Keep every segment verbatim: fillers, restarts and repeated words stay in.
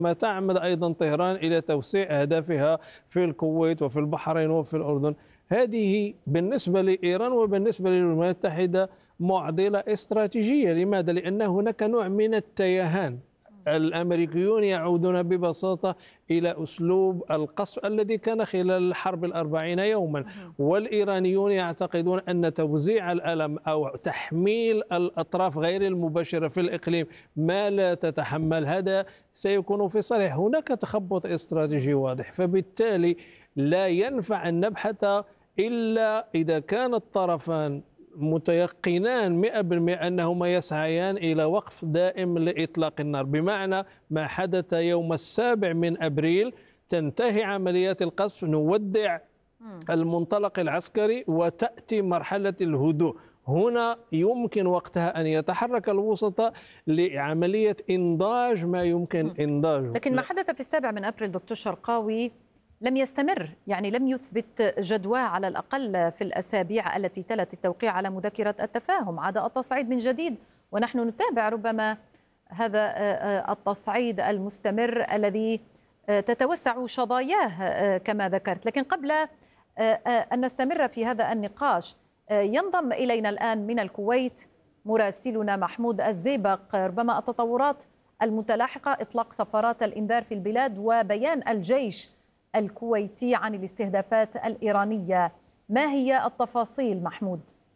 ما تعمد أيضا طهران إلى توسيع أهدافها في الكويت وفي البحرين وفي الأردن. هذه بالنسبة لإيران وبالنسبة للولايات المتحدة معضلة استراتيجية. لماذا؟ لأن هناك نوع من التيهان. الأمريكيون يعودون ببساطة إلى أسلوب القصف الذي كان خلال الحرب الأربعين يوما، والإيرانيون يعتقدون أن توزيع الألم أو تحميل الأطراف غير المباشرة في الإقليم ما لا تتحمل هذا سيكون في صالح. هناك تخبط استراتيجي واضح، فبالتالي لا ينفع أن نبحث إلا إذا كان الطرفان متيقنان مئة بالمئة أنهما يسعيان إلى وقف دائم لإطلاق النار، بمعنى ما حدث يوم السابع من أبريل تنتهي عمليات القصف، نودع المنطلق العسكري وتأتي مرحلة الهدوء. هنا يمكن وقتها أن يتحرك الوسطاء لعملية إنضاج ما يمكن إنضاجه. لكن ما حدث في السابع من أبريل دكتور شرقاوي لم يستمر، يعني لم يثبت جدواه على الأقل في الأسابيع التي تلت التوقيع على مذكرة التفاهم. عاد التصعيد من جديد ونحن نتابع ربما هذا التصعيد المستمر الذي تتوسع شظاياه كما ذكرت. لكن قبل أن نستمر في هذا النقاش ينضم إلينا الآن من الكويت مراسلنا محمود الزيبق. ربما التطورات المتلاحقة إطلاق صفارات الإنذار في البلاد وبيان الجيش الكويتي عن الاستهدافات الإيرانية، ما هي التفاصيل محمود؟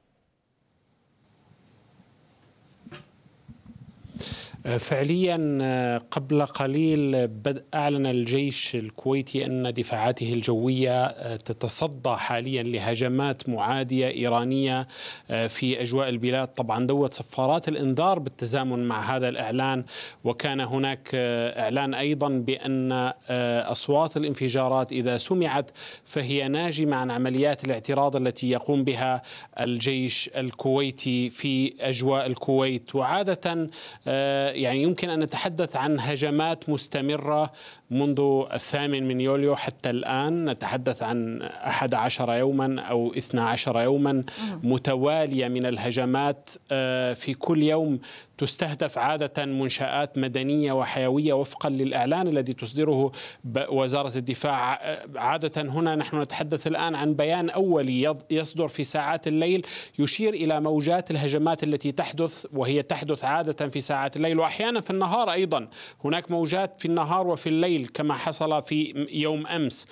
فعليا قبل قليل بدأ أعلن الجيش الكويتي أن دفاعاته الجوية تتصدى حاليا لهجمات معادية إيرانية في أجواء البلاد. طبعا دوت صفارات الإنذار بالتزامن مع هذا الإعلان، وكان هناك إعلان أيضا بأن أصوات الانفجارات إذا سمعت فهي ناجمة عن عمليات الاعتراض التي يقوم بها الجيش الكويتي في أجواء الكويت. وعادة يعني يمكن أن نتحدث عن هجمات مستمرة منذ الثامن من يوليو حتى الآن، نتحدث عن أحد عشر يوما أو اثنا عشر يوما متوالية من الهجمات. في كل يوم تستهدف عادة منشآت مدنية وحيوية وفقا للإعلان الذي تصدره وزارة الدفاع. عادة هنا نحن نتحدث الآن عن بيان أولي يصدر في ساعات الليل يشير إلى موجات الهجمات التي تحدث، وهي تحدث عادة في ساعات الليل وأحيانا في النهار أيضا. هناك موجات في النهار وفي الليل كما حصل في يوم أمس.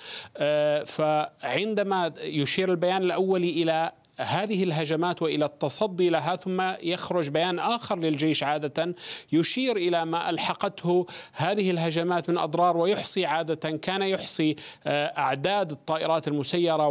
فعندما يشير البيان الأولي إلى هذه الهجمات وإلى التصدي لها، ثم يخرج بيان آخر للجيش عادة يشير إلى ما ألحقته هذه الهجمات من أضرار، ويحصي عادة كان يحصي أعداد الطائرات المسيرة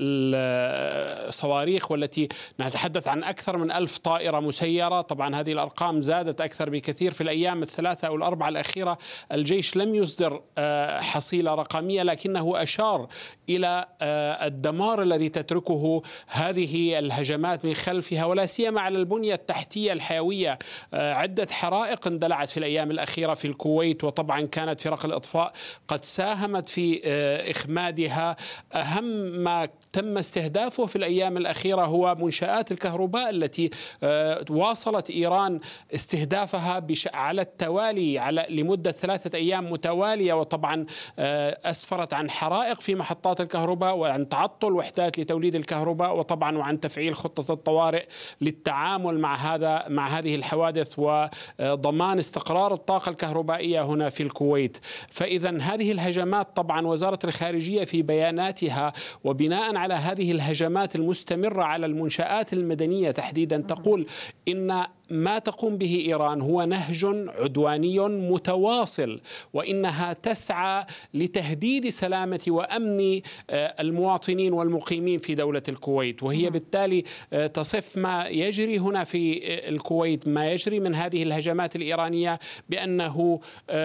والصواريخ، والتي نتحدث عن أكثر من ألف طائرة مسيرة. طبعا هذه الأرقام زادت أكثر بكثير في الأيام الثلاثة أو الأربعة الأخيرة. الجيش لم يصدر حصيلة رقمية، لكنه أشار إلى الدمار الذي تتركه هذه الهجمات من خلفها، ولا سيما على البنية التحتية الحيوية. عدة حرائق اندلعت في الأيام الأخيرة في الكويت، وطبعا كانت فرق الإطفاء قد ساهمت في إخمادها. أهم ما تم استهدافه في الأيام الأخيرة هو منشآت الكهرباء التي واصلت إيران استهدافها على التوالي على لمدة ثلاثة أيام متوالية، وطبعا أسفرت عن حرائق في محطات الكهرباء وعن تعطل وحدات لتوليد الكهرباء، وطبعا وعن تفعيل خطة الطوارئ للتعامل مع هذا مع هذه الحوادث وضمان استقرار الطاقة الكهربائية هنا في الكويت. فإذا هذه الهجمات، طبعا وزارة الخارجية في بياناتها وبناء على هذه الهجمات المستمرة على المنشآت المدنية تحديدا تقول إن ما تقوم به إيران هو نهج عدواني متواصل، وإنها تسعى لتهديد سلامة وأمن المواطنين والمقيمين في دولة الكويت. وهي بالتالي تصف ما يجري هنا في الكويت، ما يجري من هذه الهجمات الإيرانية، بأنه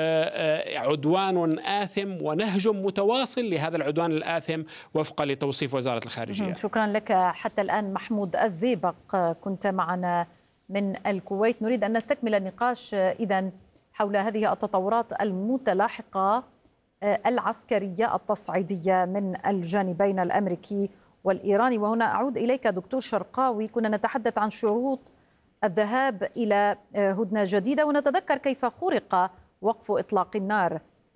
عدوان آثم ونهج متواصل لهذا العدوان الآثم وفقا لتوصيف وزارة الخارجية. شكرا لك حتى الآن محمود الزيبق، كنت معنا من الكويت. نريد أن نستكمل النقاش إذن حول هذه التطورات المتلاحقة العسكرية التصعيدية من الجانبين الأمريكي والإيراني. وهنا أعود إليك دكتور شرقاوي. كنا نتحدث عن شروط الذهاب إلى هدنة جديدة، ونتذكر كيف خرق وقف إطلاق النار